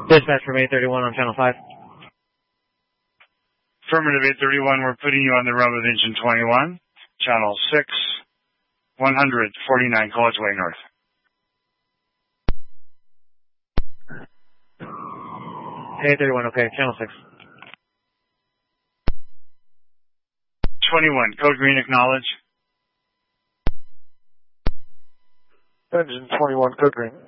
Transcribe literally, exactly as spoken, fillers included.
Dispatch from eight thirty-one on channel five. Affirmative eight thirty-one, we're putting you on the run with engine twenty-one, channel six, one hundred forty-nine College Way North. eight thirty-one, okay, channel six. twenty-one, code green, acknowledge. Engine twenty-one, code green.